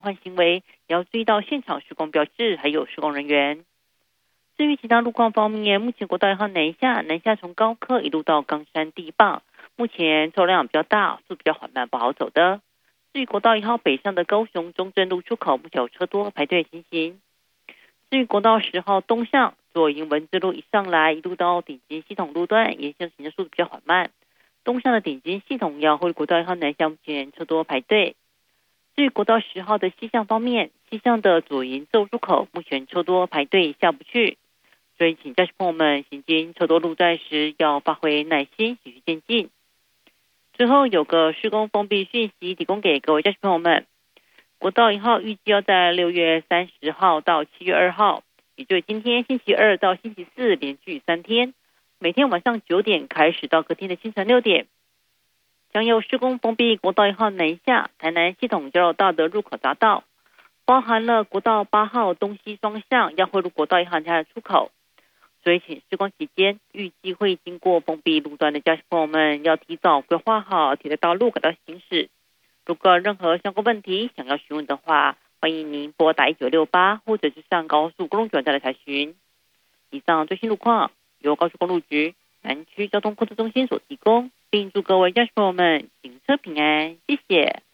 换行为，也要注意到现场施工标志还有施工人员。至于其他路况方面，目前国道1号南下从高科一路到冈山地坝，目前车辆比较大，速度比较缓慢，不好走的。至于国道1号北上的高雄中正路出口，目前有车多排队情形。至于国道10号东向左营文字路一上来，一路到顶尖系统路段，沿线行的速度比较缓慢。东向的顶尖系统要回国道1号南向，目前车多排队。至于国道10号的西向方面，西向的左营奏出口目前车多排队下不去，所以请驾驶朋友们行经车多路段时要发挥耐心，循序渐进。最后有个施工封闭讯息提供给各位驾驶朋友们，国道1号预计要在6月30号到7月2号，也就是今天星期二到星期四连续3天，每天晚上9点开始到隔天的清晨6点，将由施工封闭国道1号南下台南系统交流道的入口匝道，包含了国道8号东西双向要汇入国道1号南下的出口。所以请施工期间预计会经过封闭路段的驾驶朋友们要提早规划好铁的道路轨道行驶。如果有任何相关问题想要询问的话，欢迎您拨打1968或者是上高速公路转站来查询。以上最新路况由高速公路局南区交通控制中心所提供，并祝各位驾驶朋友们行车平安，谢谢。